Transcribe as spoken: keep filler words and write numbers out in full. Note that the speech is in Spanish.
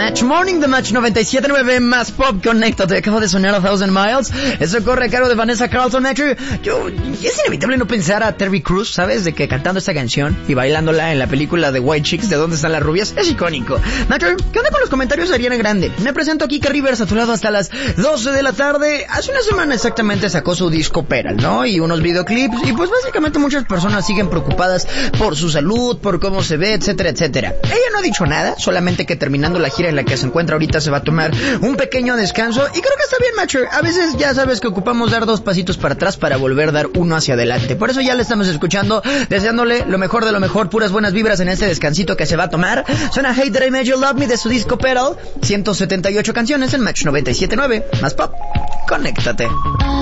Match Morning de Match noventa y siete punto nueve más Pop. Conéctate, acabo de sonar a Thousand Miles. Eso corre a cargo de Vanessa Carlton. Match, yo, es inevitable no pensar a Terry Crews, ¿sabes? De que cantando esta canción y bailándola en la película de White Chicks, ¿de dónde están las rubias? Es icónico. Match, ¿qué onda con los comentarios de Ariana Grande? Me presento aquí, Kike Rivers, a tu lado hasta las doce de la tarde. Hace una semana exactamente sacó su disco Peral, ¿no? Y unos videoclips, y pues básicamente muchas personas siguen preocupadas por su salud, por cómo se ve, etcétera, etcétera. Ella no ha dicho nada, solamente que terminando la gira en la que se encuentra ahorita se va a tomar un pequeño descanso, y creo que está bien, macho. A veces ya sabes que ocupamos dar dos pasitos para atrás para volver a dar uno hacia adelante. Por eso ya le estamos escuchando, deseándole lo mejor de lo mejor, puras buenas vibras en este descansito que se va a tomar. Suena Hate That I Made You Love Me de su disco Petal, ciento setenta y ocho canciones en Match noventa y siete punto nueve más Pop. Conéctate.